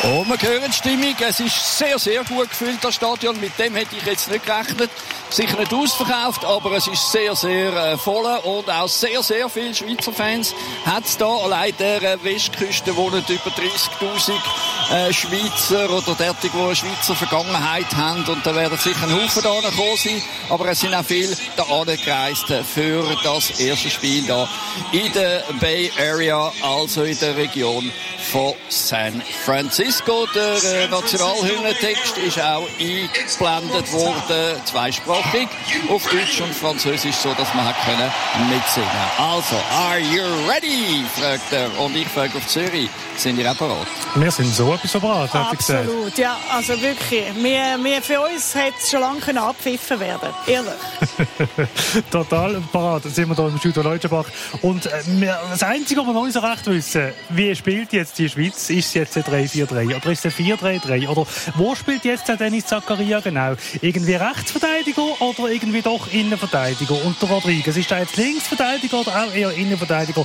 Und wir hören die Stimmung. Es ist sehr, sehr gut gefüllt, das Stadion. Mit dem hätte ich jetzt nicht gerechnet. Sicher nicht ausverkauft, aber es ist sehr, sehr voll. Und auch sehr, sehr viele Schweizer Fans hat es da. Allein der Westküste wohnen über 30'000 Schweizer oder derartig, die eine Schweizer Vergangenheit haben. Und da werden sicher ein Haufen da gekommen sein. Aber es sind auch viele da angereist für das erste Spiel da in der Bay Area, also in der Region von San Francisco. Der Nationalhymnentext ist auch eingeblendet worden, zweisprachig, auf Deutsch und Französisch, so dass man hat können mitsingen. Also, are you ready? Fragt er. Und ich frage auf Zürich, sind ihr auch bereit? Wir sind so etwas bereit, hat er gesagt. Absolut, ja, also wirklich. Wir für uns hätte es schon lange abpfiffen werden, ehrlich. Total bereit. Jetzt sind wir hier im Studio Leutschenbach. Und das Einzige, was wir noch nicht so recht wissen, wie spielt jetzt die Schweiz? Ist es jetzt ein 3-4-3 oder ist es ein 4-3-3? Oder wo spielt jetzt der Dennis Zakaria genau? Irgendwie Rechtsverteidiger oder irgendwie doch Innenverteidiger? Und der Rodriguez, ist er jetzt Linksverteidiger oder auch eher Innenverteidiger?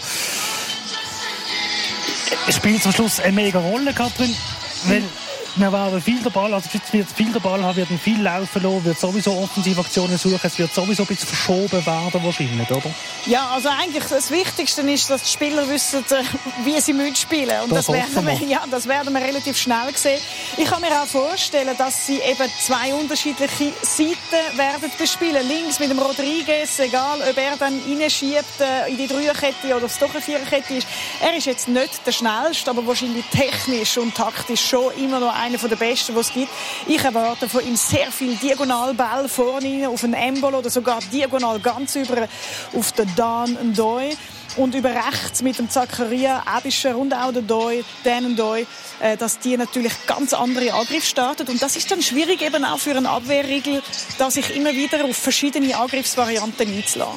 Es spielt zum Schluss eine mega Rolle, Katrin, weil wir werden viel der Ball, also jetzt wird viel der Ball haben, wird viel laufen lassen, wird sowieso Offensivaktionen suchen, es wird sowieso ein bisschen verschoben werden wahrscheinlich, oder? Ja, also eigentlich das Wichtigste ist, dass die Spieler wissen, wie sie spielen müssen. Und das werden wir relativ schnell sehen. Ich kann mir auch vorstellen, dass sie eben zwei unterschiedliche Seiten werden bespielen. Links mit dem Rodriguez, egal ob er dann reinschiebt in die Dreierkette oder ob es doch eine Viererkette ist. Er ist jetzt nicht der Schnellste, aber wahrscheinlich technisch und taktisch schon immer noch einer der besten, die es gibt. Ich erwarte von ihm sehr viel Diagonalball vorne auf einen Embolo oder sogar diagonal ganz über auf den Dan Ndoye. Und über rechts mit dem Zakaria, Ebischer und auch der Dan Ndoye, dass die natürlich ganz andere Angriffe starten. Und das ist dann schwierig eben auch für einen Abwehrriegel, da sich immer wieder auf verschiedene Angriffsvarianten einzulassen.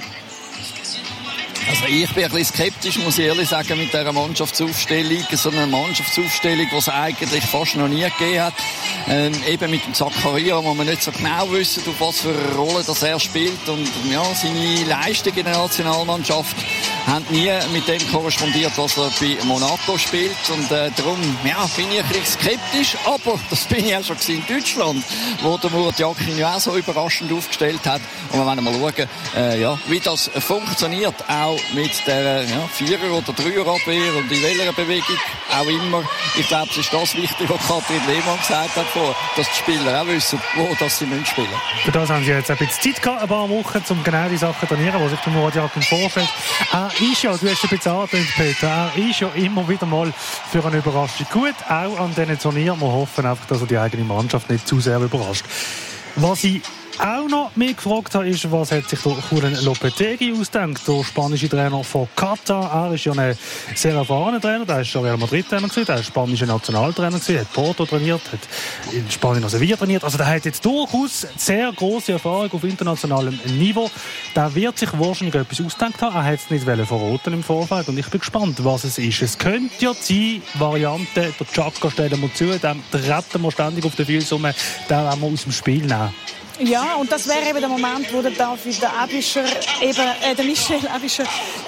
Also ich bin ein bisschen skeptisch, muss ich ehrlich sagen, mit dieser Mannschaftsaufstellung. So eine Mannschaftsaufstellung, die es eigentlich fast noch nie gegeben hat. Eben mit dem Zakaria, wo man nicht so genau wissen, auf was für eine Rolle das er spielt. Und ja, seine Leistungen in der Nationalmannschaft haben nie mit dem korrespondiert, was er bei Monaco spielt. Und darum bin ich ein bisschen skeptisch. Aber das bin ich auch schon in Deutschland, wo der Murat Yakin ja auch so überraschend aufgestellt hat. Und wir werden mal schauen, wie das funktioniert, auch mit der Vierer- oder Dreier-Abwehr und in welcher Bewegung auch immer. Ich glaube, es ist das wichtig, was Katrin Lehmann gesagt hat, dass die Spieler auch wissen, wo das sie spielen müssen. Für das haben sie jetzt ein bisschen Zeit gehabt, ein paar Wochen, um genau die Sachen zu trainieren, die sich der Murat Yakin vorstellt. Er ist ja, du hast ein bisschen angetönt, Peter, er ist ja immer wieder mal für eine Überraschung gut, auch an diesen Turnieren. Wir hoffen einfach, dass er die eigene Mannschaft nicht zu sehr überrascht. Was ich auch noch mich gefragt habe, ist, was hat sich der Julen Lopetegui ausgedacht, der spanische Trainer von Katar. Er ist ja ein sehr erfahrener Trainer, der ist schon Real Madrid-Trainer gewesen, der ist spanischer Nationaltrainer gewesen, hat Porto trainiert, hat in Spanien noch Sevilla trainiert. Also der hat jetzt durchaus sehr grosse Erfahrung auf internationalem Niveau. Der wird sich wahrscheinlich etwas ausgedacht haben. Er hat es nicht verraten im Vorfeld und ich bin gespannt, was es ist. Es könnte ja die Variante, der Chaka stellen wir zu, dem retten wir ständig auf den Füßen rum, den wollen wir aus dem Spiel nehmen. Ja, und das wäre eben der Moment, wo der David Ebischer, der Michel Ebischer,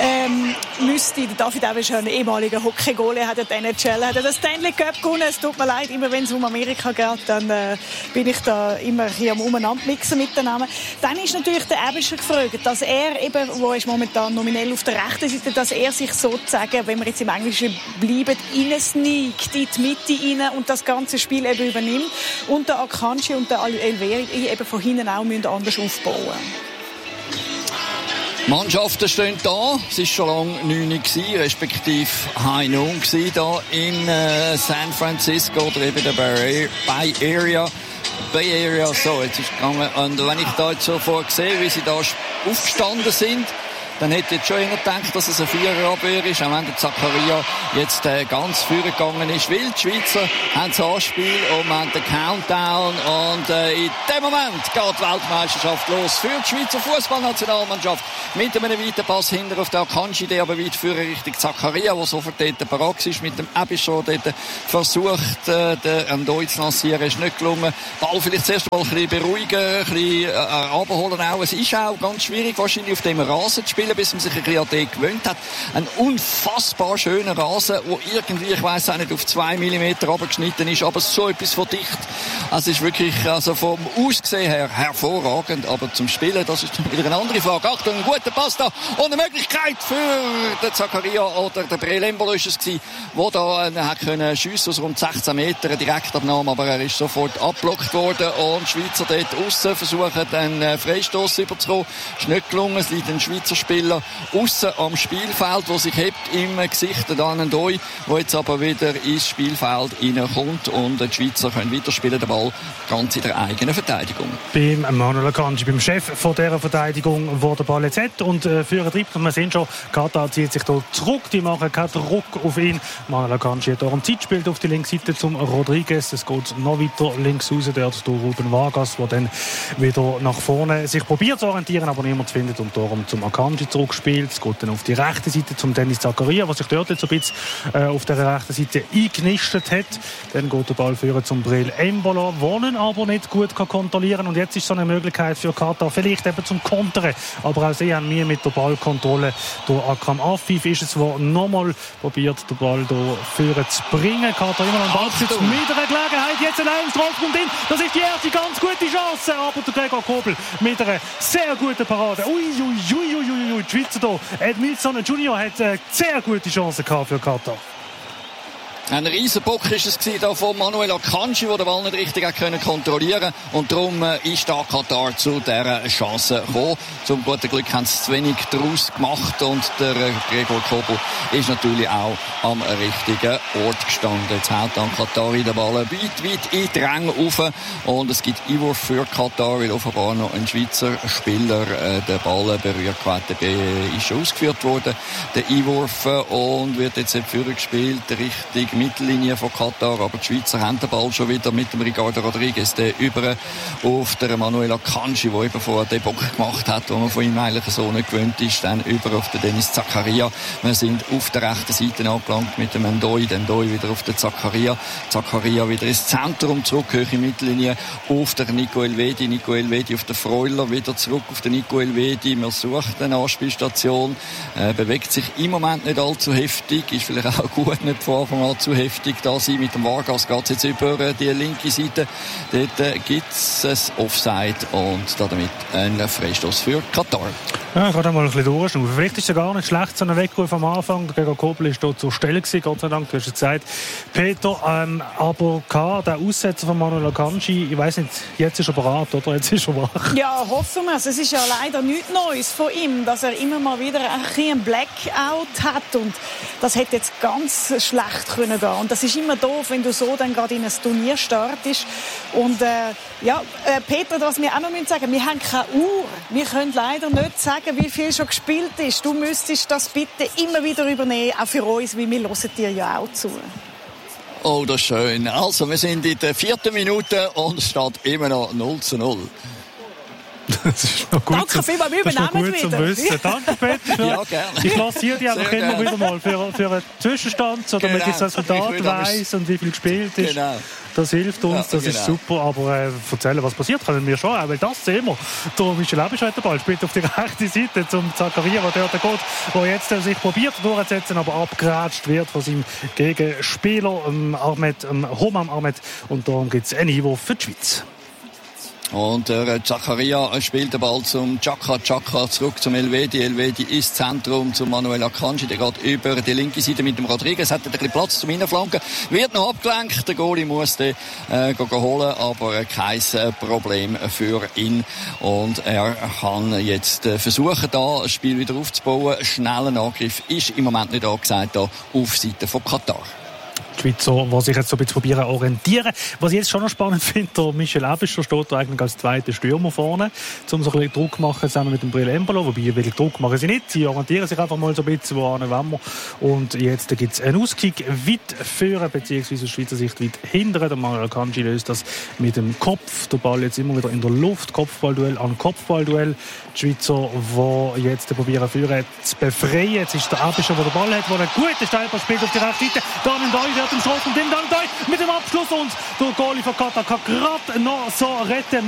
der David Ebischer, ein ehemaliger Hockey-Goalie, hat den NHL, hat den Stanley Cup gewonnen. Es tut mir leid, immer wenn es um Amerika geht, dann bin ich da immer hier am Umeinandermixen mit den Namen. Dann ist natürlich der Ebischer gefragt, dass er eben, wo ist momentan nominell auf der rechten Seite, dass er sich sozusagen, wenn wir jetzt im Englischen bleiben, reinsneakt in die Mitte rein und das ganze Spiel eben übernimmt. Und der Akanji und der Elveri eben von hinten auch anders aufbauen müssen. Mannschaften stehen da. Es war schon lange 9 gewesen, respektive High Noon gewesen, da in San Francisco oder eben der Bay Area. So, jetzt ist gegangen. Und wenn ich da jetzt so vorher sehe, wie sie da aufgestanden sind, dann hätte ich jetzt schon gedacht, dass es eine Viererabwehr ist, auch wenn der Zakaria jetzt ganz vorgegangen ist. Weil die Schweizer haben das Anspiel und haben den Countdown und in dem Moment geht die Weltmeisterschaft los für die Schweizer Fußballnationalmannschaft mit einem weiten Pass hinter auf den Akanji, der aber weit führen Richtung Zakaria, der sofort dort parat ist mit dem Ebischer, dort versucht, den Ndoye zu lancieren, ist nicht gelungen. Ball vielleicht zuerst mal ein bisschen beruhigen, ein bisschen abholen auch. Es ist auch ganz schwierig, wahrscheinlich auf dem Rasen zu spielen. spielen, bis man sich ein bisschen an den gewöhnt hat. Ein unfassbar schöner Rasen, der irgendwie, ich weiss auch nicht, auf 2 mm runtergeschnitten ist, aber so etwas von dicht. Also es ist wirklich, also vom Aussehen her hervorragend, aber zum Spielen, das ist wieder eine andere Frage. Achtung, ein guter Pass da und eine Möglichkeit für den Zakaria oder den Brelembolo ist es gewesen, der da hat können schiessen aus rund 16 Metern, Direktabnahme, aber er ist sofort abblockt worden und die Schweizer dort aussen versuchen, einen Freistoss überzukommen. Ist nicht gelungen, es liegt ein Schweizer Spieler aussen am Spielfeld, der sich hebt im Gesicht, der Ndoi, der jetzt aber wieder ins Spielfeld reinkommt und die Schweizer können weiterspielen, den Ball ganz in der eigenen Verteidigung. Beim Manuel Akanji, beim Chef von dieser Verteidigung, wo der Ball jetzt hat und Führer treibt. Und wir sehen schon, Katar zieht sich hier zurück, die machen keinen Druck auf ihn. Manuel Akanji hat hier ein Zeitspiel auf die linke Seite zum Rodriguez. Es geht noch weiter links raus, dort durch Ruben Vargas, der dann wieder nach vorne sich probiert zu orientieren, aber niemand findet und darum zum Akanji zurückspielt. Es geht dann auf die rechte Seite zum Dennis Zakaria, der sich dort jetzt so ein bisschen auf der rechten Seite eingenistet hat. Dann geht der Ball führen zum Brelembolo, wollen aber nicht gut kontrollieren und jetzt ist so eine Möglichkeit für Katar, vielleicht eben zum Kontern, aber auch sie haben Mühe mit der Ballkontrolle. Durch Akram Afif ist es, der nochmal probiert, den Ball hier führen zu bringen. Katar immer noch am Ballbesitz mit einer Gelegenheit, jetzt allein im Strafraum drin, das ist die erste ganz gute Chance, aber der Gregor Kobel mit einer sehr guten Parade. Die Schweizer hier, Edmilson Junior hat eine sehr gute Chance gehabt für Katar. Ein Riesenbock ist es da von Manuel Akanji, der den Ball nicht richtig kontrollieren konnte. Und darum ist da Katar zu dieser Chance gekommen. Zum guten Glück haben sie zu wenig daraus gemacht. Und der Gregor Kobel ist natürlich auch am richtigen Ort gestanden. Jetzt haut dann Katar den Ball weit in die Ränge rauf. Und es gibt Einwurf für Katar, weil offenbar noch ein Schweizer Spieler den Ball berührt hat. Der ist schon ausgeführt worden, der Einwurf. Und wird jetzt gespielt, richtig Mittellinie von Katar, aber die Schweizer haben den Ball schon wieder mit dem Ricardo Rodriguez, der über auf der Manuel Akanji, der eben vorher den Bock gemacht hat, wo man von ihm eigentlich so nicht gewöhnt ist, dann über auf den Dennis Zakaria. Wir sind auf der rechten Seite angelangt mit dem Ndoi wieder auf den Zakaria wieder ins Zentrum zurück, höhere Mittellinie auf der Nico Elvedi auf den Freuler, wieder zurück auf den Nico Elvedi. Man sucht eine Anspielstation, bewegt sich im Moment nicht allzu heftig, ist vielleicht auch gut, nicht von Anfang an zu heftig da sein. Mit dem Vargas geht es jetzt über die linke Seite. Dort gibt es ein Offside und damit ein Freistoß für Katar. Ja, gerade mal ein bisschen durchschnaufen. Vielleicht ist es gar nicht schlecht, so ein Weckruf am Anfang. Der Gregor Kobel ist dort zur Stelle gewesen, Gott sei Dank, du hast es gesagt. Peter, aber der Aussetzer von Manuel Akanji, ich weiss nicht, jetzt ist er bereit, oder? Jetzt ist er wach. Ja, hoffen wir es. Es ist ja leider nichts Neues von ihm, dass er immer mal wieder ein Blackout hat und das hätte jetzt ganz schlecht können gehen. Und das ist immer doof, wenn du so dann gerade in ein Turnier startest. Und Peter, was wir auch noch sagen müssen, wir haben keine Uhr. Wir können leider nicht sagen, wie viel schon gespielt ist. Du müsstest das bitte immer wieder übernehmen, auch für uns, weil wir hören dir ja auch zu. Oh, das ist schön. Also, wir sind in der 4. Minute und es steht immer noch 0:0. Das ist noch gut. Danke vielmals, wir übernehmen es wieder. Wissen. Danke, Peter. Ja, gerne. Ich lasse hier die einfach immer wieder mal für einen Zwischenstand, so damit ich das Resultat weiss und wie viel gespielt ist. Genau. Das hilft uns, das ist super. Aber erzählen, was passiert, können wir schon auch, weil das sehen wir. Der Michel Abisch hat den Ball, spielt auf die rechte Seite zum Zakaria, der dort geht, der jetzt sich probiert durchzusetzen, aber abgeratscht wird von seinem Gegenspieler Homam Ahmed. Und darum gibt es einen Einwurf für die Schweiz. Und der Zakaria spielt den Ball zum Chaka zurück zum Elvedi ins Zentrum zum Manuel Akanji, der geht über die linke Seite mit dem Rodriguez, hat ein bisschen Platz zum Innenflanken, wird noch abgelenkt, der Goalie muss den holen, aber kein Problem für ihn und er kann jetzt versuchen, da das Spiel wieder aufzubauen. Schneller Angriff ist im Moment nicht angesagt da auf Seite von Katar. Die Schweizer, die sich jetzt so ein bisschen probieren orientieren. Was ich jetzt schon noch spannend finde, der Michel Aebischer steht da eigentlich als zweiter Stürmer vorne, um so ein bisschen Druck zu machen zusammen mit dem Brelembolo. Wobei, wirklich Druck machen sie nicht. Sie orientieren sich einfach mal so ein bisschen, wohin wollen wir. Und jetzt gibt es einen Auskick weit führen, beziehungsweise aus Schweizer Sicht weit hindern. Der Manuel Akanji löst das mit dem Kopf. Der Ball jetzt immer wieder in der Luft. Kopfballduell an Kopfballduell. Die Schweizer, die jetzt probieren führen, zu befreien. Jetzt ist der Aebischer, der den Ball hat, der einen guten Steilpass spielt auf die rechte Seite. Dann im Strafraum, mit dem Abschluss und der Goalie von Katar kann gerade noch so retten.